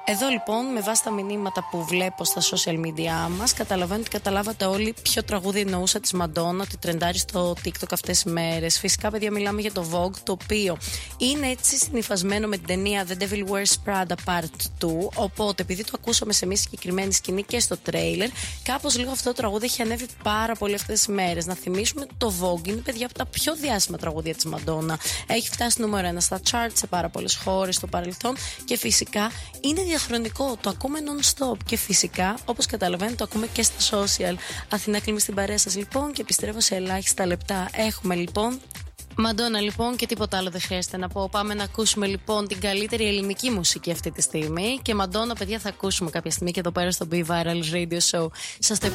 Εδώ λοιπόν, με βάση τα μηνύματα που βλέπω στα social media μας, καταλαβαίνω ότι καταλάβατε όλοι ποιο τραγούδι εννοούσα της Μαντόνα, ότι τρεντάρει στο TikTok αυτές τις μέρες. Φυσικά, παιδιά, μιλάμε για το Vogue, το οποίο είναι έτσι συνυφασμένο με την ταινία The Devil Wears Prada Part 2. Οπότε, επειδή το ακούσαμε σε μια συγκεκριμένη σκηνή και στο τρέιλερ, κάπως λίγο αυτό το τραγούδι έχει ανέβει πάρα πολύ αυτές τις μέρες. Να θυμίσουμε ότι το Vogue είναι, παιδιά, από τα πιο διάσημα τραγούδια της Μαντόνα. Έχει φτάσει νούμερο 1 στα charts σε πάρα πολλές χώρες στο παρελθόν και φυσικά είναι διαχρονικό. Το ακούμε non-stop και φυσικά, όπως καταλαβαίνετε, το ακούμε και στα social. Αθηνά, κλείνουμε στην παρέα σας λοιπόν και επιστρέφω σε ελάχιστα λεπτά. Έχουμε λοιπόν Μαντόνα λοιπόν και τίποτα άλλο δεν χρειάζεται να πω. Πάμε να ακούσουμε λοιπόν την καλύτερη ελληνική μουσική αυτή τη στιγμή. Και Μαντόνα, παιδιά, θα ακούσουμε κάποια στιγμή και εδώ πέρα στο Be Viral Radio Show. Σας το